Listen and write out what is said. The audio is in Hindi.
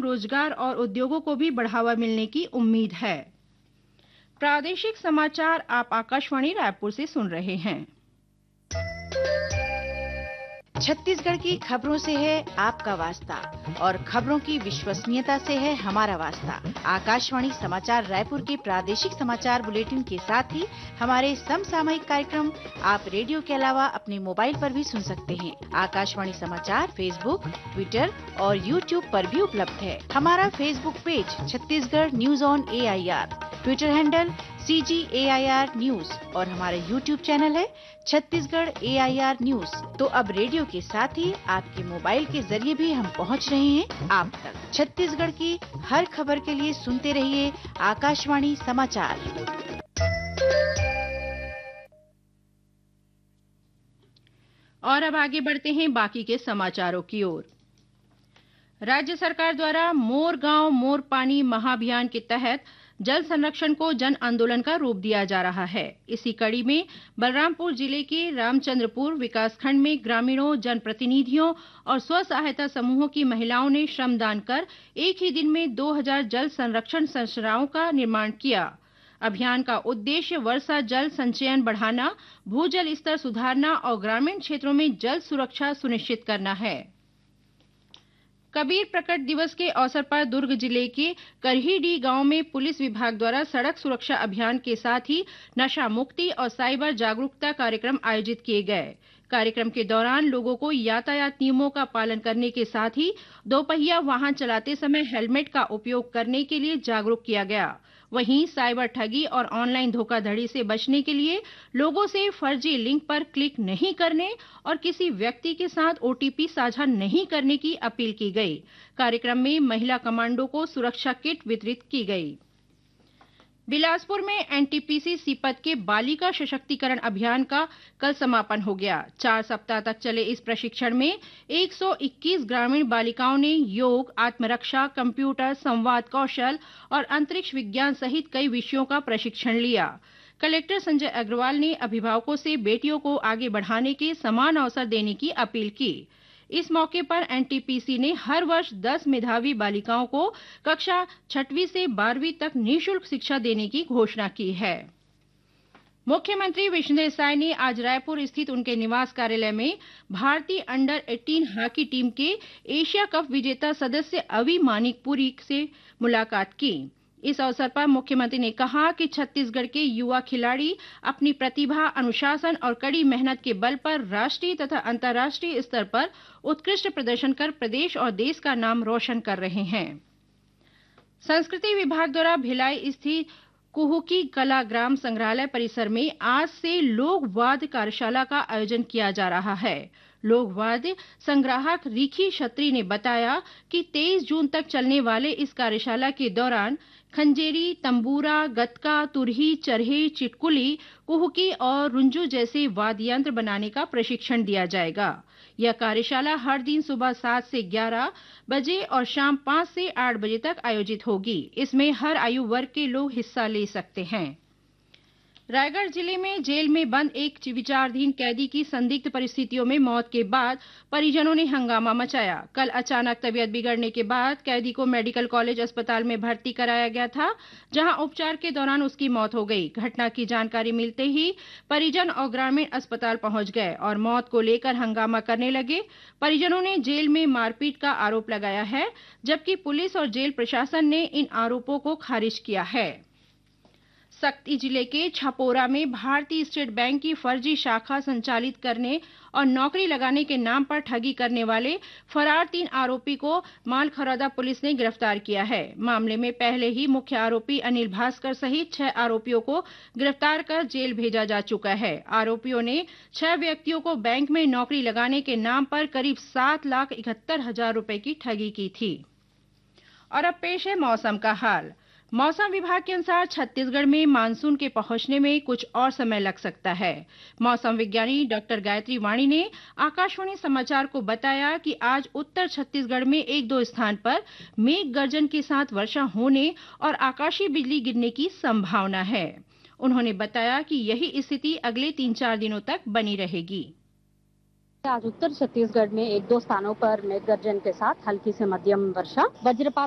रोजगार और उद्योगों को भी बढ़ावा मिलने की उम्मीद है। प्रादेशिक समाचार आप आकाशवाणी रायपुर से सुन रहे हैं। छत्तीसगढ़ की खबरों से है आपका वास्ता और खबरों की विश्वसनीयता से है हमारा वास्ता। आकाशवाणी समाचार रायपुर के प्रादेशिक समाचार बुलेटिन के साथ ही हमारे समसामयिक कार्यक्रम आप रेडियो के अलावा अपने मोबाइल पर भी सुन सकते हैं। आकाशवाणी समाचार फेसबुक, ट्विटर और यूट्यूब पर भी उपलब्ध है। हमारा Facebook page Chhattisgarh news on AIR, Twitter handle CGAIR news और हमारा यूट्यूब चैनल है छत्तीसगढ़ AIR न्यूज। तो अब रेडियो के साथ ही आपके मोबाइल के जरिए भी हम पहुंच रहे हैं आप तक। छत्तीसगढ़ की हर खबर के लिए सुनते रहिए आकाशवाणी समाचार। और अब आगे बढ़ते हैं बाकी के समाचारों की ओर। राज्य सरकार द्वारा मोर गांव मोर पानी महाअभियान के तहत जल संरक्षण को जन आंदोलन का रूप दिया जा रहा है। इसी कड़ी में बलरामपुर जिले के रामचंद्रपुर विकासखंड में ग्रामीणों, जनप्रतिनिधियों और स्व सहायता समूहों की महिलाओं ने श्रमदान कर एक ही दिन में 2000 जल संरक्षण संरचनाओं का निर्माण किया। अभियान का उद्देश्य वर्षा जल संचयन बढ़ाना, भूजल स्तर सुधारना और ग्रामीण क्षेत्रों में जल सुरक्षा सुनिश्चित करना है। कबीर प्रकट दिवस के अवसर पर दुर्ग जिले के करहीडीह गांव में पुलिस विभाग द्वारा सड़क सुरक्षा अभियान के साथ ही नशा मुक्ति और साइबर जागरूकता कार्यक्रम आयोजित किए गए। कार्यक्रम के दौरान लोगों को यातायात नियमों का पालन करने के साथ ही दोपहिया वाहन चलाते समय हेलमेट का उपयोग करने के लिए जागरूक किया गया। वहीं साइबर ठगी और ऑनलाइन धोखाधड़ी से बचने के लिए लोगों से फर्जी लिंक पर क्लिक नहीं करने और किसी व्यक्ति के साथ OTP साझा नहीं करने की अपील की गई। कार्यक्रम में महिला कमांडो को सुरक्षा किट वितरित की गई। बिलासपुर में NTPC सीपत के बालिका सशक्तिकरण अभियान का कल समापन हो गया। 4 सप्ताह तक चले इस प्रशिक्षण में 121 ग्रामीण बालिकाओं ने योग, आत्मरक्षा, कंप्यूटर, संवाद कौशल और अंतरिक्ष विज्ञान सहित कई विषयों का प्रशिक्षण लिया। कलेक्टर संजय अग्रवाल ने अभिभावकों से बेटियों को आगे बढ़ाने के समान अवसर देने की अपील की। इस मौके पर NTPC ने हर वर्ष 10 मेधावी बालिकाओं को कक्षा 6वीं से 12वीं तक निःशुल्क शिक्षा देने की घोषणा की है। मुख्यमंत्री विष्णुदेव साय ने आज रायपुर स्थित उनके निवास कार्यालय में भारतीय अंडर 18 हॉकी टीम के एशिया कप विजेता सदस्य अवि मानिकपुरी से मुलाकात की। इस अवसर पर मुख्यमंत्री ने कहा कि छत्तीसगढ़ के युवा खिलाड़ी अपनी प्रतिभा, अनुशासन और कड़ी मेहनत के बल पर राष्ट्रीय तथा अंतर्राष्ट्रीय स्तर पर उत्कृष्ट प्रदर्शन कर प्रदेश और देश का नाम रोशन कर रहे हैं। संस्कृति विभाग द्वारा भिलाई स्थित कुहुकी कला ग्राम संग्रहालय परिसर में आज से लोकवाद्य कार्यशाला का आयोजन किया जा रहा है। लोकवाद्य संग्राहक रिखी छत्री ने बताया कि 23 जून तक चलने वाले इस कार्यशाला के दौरान खंजेरी, तंबूरा, गतका, तुरही, चरहे, चिटकुली, कुहुकी और रुंजू जैसे वाद्य यंत्र बनाने का प्रशिक्षण दिया जाएगा। यह कार्यशाला हर दिन सुबह 7 से 11 बजे और शाम 5 से 8 बजे तक आयोजित होगी। इसमें हर आयु वर्ग के लोग हिस्सा ले सकते हैं। रायगढ़ जिले में जेल में बंद एक विचाराधीन कैदी की संदिग्ध परिस्थितियों में मौत के बाद परिजनों ने हंगामा मचाया। कल अचानक तबीयत बिगड़ने के बाद कैदी को मेडिकल कॉलेज अस्पताल में भर्ती कराया गया था, जहां उपचार के दौरान उसकी मौत हो गई। घटना की जानकारी मिलते ही परिजन और ग्रामीण अस्पताल पहुंच गए और मौत को लेकर हंगामा करने लगे। परिजनों ने जेल में मारपीट का आरोप लगाया है, जबकि पुलिस और जेल प्रशासन ने इन आरोपों को खारिज किया है। सक्ती जिले के छपोरा में भारतीय स्टेट बैंक की फर्जी शाखा संचालित करने और नौकरी लगाने के नाम पर ठगी करने वाले फरार 3 आरोपी को मालखरौदा पुलिस ने गिरफ्तार किया है। मामले में पहले ही मुख्य आरोपी अनिल भास्कर सहित 6 आरोपियों को गिरफ्तार कर जेल भेजा जा चुका है। आरोपियों ने 6 व्यक्तियों को बैंक में नौकरी लगाने के नाम पर करीब 7,71,000 रुपए की ठगी की थी। और अब पेश है मौसम का हाल। मौसम विभाग के अनुसार छत्तीसगढ़ में मानसून के पहुंचने में कुछ और समय लग सकता है। मौसम विज्ञानी डॉक्टर गायत्री वाणी ने आकाशवाणी समाचार को बताया कि आज उत्तर छत्तीसगढ़ में 1-2 स्थान पर मेघ गर्जन के साथ वर्षा होने और आकाशीय बिजली गिरने की संभावना है। उन्होंने बताया कि यही स्थिति अगले 3-4 दिनों तक बनी रहेगी। आज उत्तर छत्तीसगढ़ में 1-2 स्थानों पर मेघ गर्जन के साथ हल्की से मध्यम वर्षा, वज्रपात